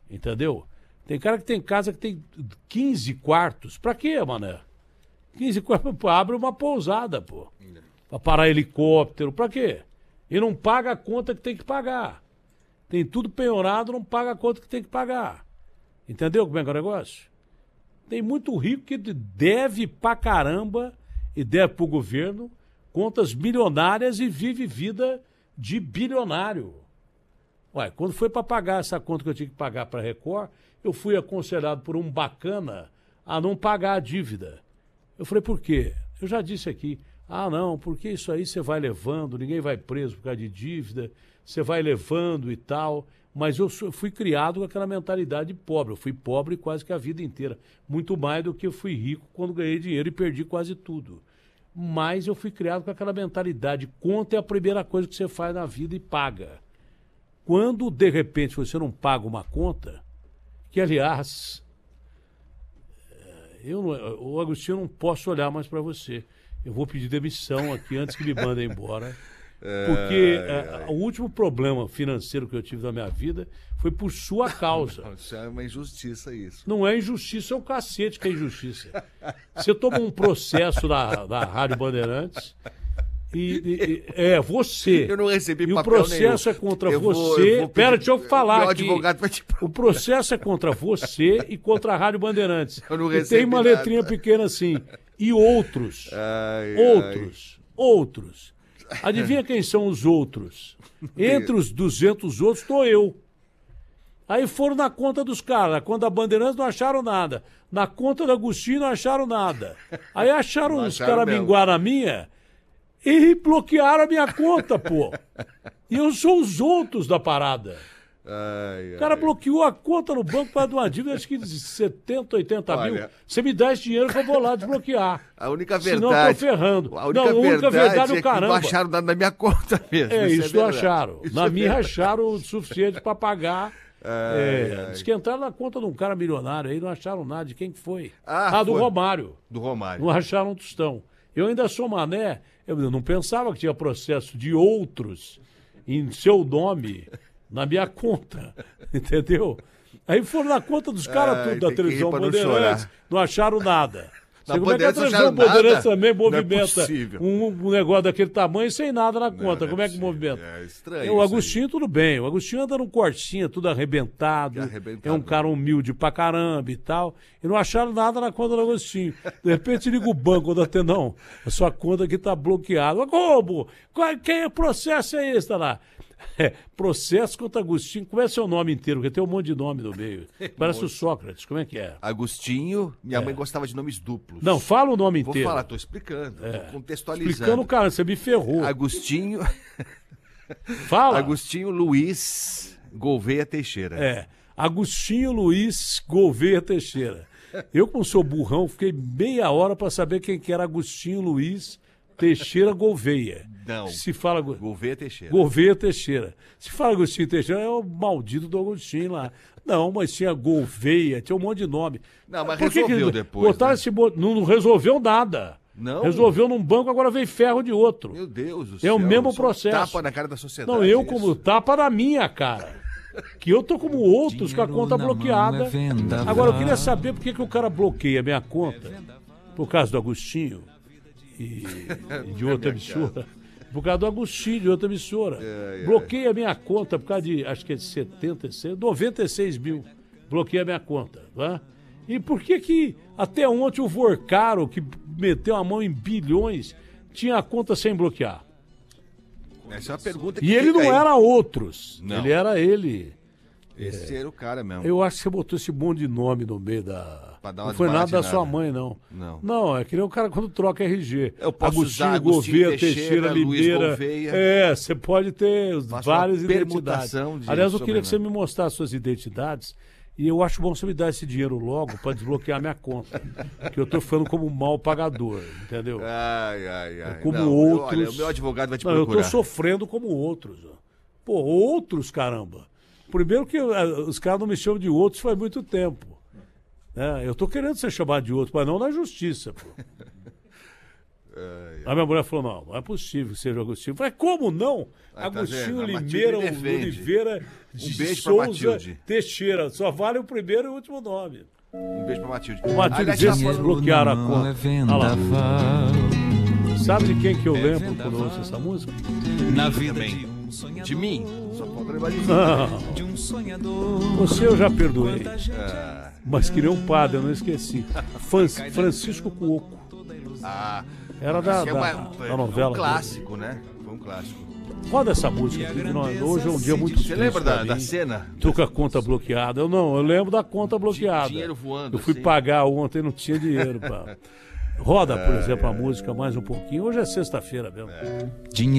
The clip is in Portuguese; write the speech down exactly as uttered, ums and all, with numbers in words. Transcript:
Entendeu? Tem cara que tem casa que tem quinze quartos. Pra quê, mané? quinze quartos pra abre uma pousada, pô. Pra parar helicóptero. Pra quê? E não paga a conta que tem que pagar. Tem tudo penhorado, não paga a conta que tem que pagar. Entendeu como é que é o negócio? Tem muito rico que deve pra caramba e deve pro governo contas milionárias e vive vida de bilionário. Ué, quando foi para pagar essa conta que eu tinha que pagar para a Record, eu fui aconselhado por um bacana a não pagar a dívida. Eu falei, por quê? Eu já disse aqui, ah não, porque isso aí você vai levando, ninguém vai preso por causa de dívida, você vai levando e tal. Mas eu fui criado com aquela mentalidade pobre. Eu fui pobre quase que a vida inteira. Muito mais do que eu fui rico quando ganhei dinheiro e perdi quase tudo. Mas eu fui criado com aquela mentalidade. Conta é a primeira coisa que você faz na vida e paga. Quando, de repente, você não paga uma conta, que, aliás, eu não, o Agostinho, eu não posso olhar mais para você. Eu vou pedir demissão aqui antes que me mandem embora. Porque ai, ai. A, o último problema financeiro que eu tive na minha vida foi por sua causa. Não, isso é uma injustiça, isso. Não é injustiça, é o cacete que é injustiça. Você toma um processo da, da Rádio Bandeirantes e, e é você. Eu não recebi e papel o processo nenhum. é contra eu você. Vou, eu vou Pera, pedir, deixa eu falar meu aqui. Advogado vai te... O processo é contra você e contra a Rádio Bandeirantes. Eu não e recebi tem uma nada. letrinha pequena assim. E outros. Ai, outros. Ai. Outros. Adivinha quem são os outros? Entre os duzentos outros estou eu. Aí foram na conta dos caras. Na conta da Bandeirantes não acharam nada. Na conta do Agostinho não acharam nada. Aí acharam os caraminguá na minha e bloquearam a minha conta, pô. E eu sou os outros da parada. Ai, o cara ai. bloqueou a conta no banco para uma dívida acho que de setenta, oitenta Olha, mil. Você me dá esse dinheiro que eu vou lá desbloquear. A única verdade. Senão eu tô ferrando. A única, não, a única verdade, verdade é o é caramba. que não acharam nada na minha conta mesmo. É, isso, isso é acharam. Isso na é minha verdade. acharam o suficiente para pagar. Ai, é, ai. Diz que entraram na conta de um cara milionário aí, não acharam nada. De quem que foi? Ah, ah do foi. Romário. Do Romário. Não acharam um tostão. Eu ainda sou mané. Eu não pensava que tinha processo de outros em seu nome na minha conta. Entendeu? Aí foram na conta dos caras tudo da televisão Bandeirantes, não, não acharam nada. Você, como é que a televisão Bandeirantes também movimenta é um, um negócio daquele tamanho sem nada na conta? Não, como é, é que movimenta? É estranho. O Agostinho, tudo bem. O Agostinho anda num cortinha, tudo arrebentado. arrebentado. É um cara humilde pra caramba e tal. E não acharam nada na conta do Agostinho. De repente liga o banco, quando até não. A sua conta aqui tá bloqueada. Como? Quem processo é esse, tá lá? É, processo contra Agostinho. Como é seu nome inteiro? Porque tem um monte de nome no meio. Parece o Sócrates. Como é que é? Agostinho. Minha é. mãe gostava de nomes duplos. Não, fala o nome Vou inteiro. Vou falar, tô explicando. É. Tô contextualizando. Explicando, cara, você me ferrou. Agostinho. Fala. Agostinho Luiz Gouveia Teixeira. É. Agostinho Luiz Gouveia Teixeira. Eu, como sou burrão, fiquei meia hora para saber quem que era Agostinho Luiz Teixeira Gouveia. Não. Se fala Gouveia Teixeira. Gouveia Teixeira. Se fala Agostinho Teixeira, é o maldito do Agostinho lá. Não, mas tinha Gouveia, tinha um monte de nome. Não, mas Por resolveu que depois. Botaram né? esse bo... não, não resolveu nada. Não. Resolveu num banco, agora veio ferro de outro. Meu Deus do é céu. o mesmo Só processo. Tapa na cara da sociedade. Não, eu isso. como tapa na minha cara. Que eu tô como outros com a conta bloqueada. Agora, eu queria saber por que, que o cara bloqueia a minha conta. Por causa do Agostinho e, e de outra emissora. Por causa do Agostinho, de outra emissora. É, é. Bloqueia a minha conta por causa de, acho que é de setenta e seis, noventa e seis mil. Bloqueia a minha conta. Tá? E por que que até ontem o Vorcaro, que meteu a mão em bilhões, tinha a conta sem bloquear? Essa é uma pergunta que E ele não aí. era outros. Não. Ele era ele. Esse é. era o cara mesmo. Eu acho que você botou esse monte de nome no meio da... Pra dar uma não foi nada da sua nada. mãe, não. Não. Não, é que nem o cara quando troca R G. Eu posso Agostinho, usar Agostinho Gouveia, Teixeira, Luiz Limeira. Gouveia. É, você pode ter Faço várias uma identidades. de Aliás, eu queria sobrenome. que você me mostrasse suas identidades. E eu acho bom você me dar esse dinheiro logo para desbloquear minha conta. Que eu tô ficando como mal pagador, entendeu? Ai, ai, ai. Como não, outros. Eu, olha, o meu advogado vai te não, procurar. Eu tô sofrendo como outros. Ó. Pô, outros, caramba. Primeiro que uh, os caras não me chamam de outros faz muito tempo. É, eu tô querendo ser chamado de outro, mas não na justiça, pô. A minha mulher falou, não, não é possível que seja Agostinho. Eu falei, como não? Ah, tá Agostinho vendo? A Limeira Matilde defende. Oliveira de Um beijo pra Souza Matilde. Teixeira. Só vale o primeiro e o último nome. Um beijo pra Matilde. O Matilde Aliás, já tá falando- bloquearam a Não conta. é Olha lá. vendaval. Sabe de quem que eu lembro quando eu ouço essa música? Na vida Também. de um sonhador. De mim. Só falta lembrar de mim. Não, De um sonhador. você eu já perdoei. Quanta gente Ah, Mas queria um padre, eu não esqueci. Fan- Francisco Cuoco. ah, Era da, esse é da, uma- da foi novela. um clássico, né? Foi um clássico. Roda essa música aqui, que nós- hoje é um dia muito Você lembra triste da, pra da mim. cena? Tô com a conta bloqueada. Eu não, eu lembro da conta bloqueada. dinheiro voando, Eu fui assim. pagar ontem, não tinha dinheiro. Pra... Roda, por exemplo, a música mais um pouquinho. Hoje é sexta-feira mesmo. dinheiro.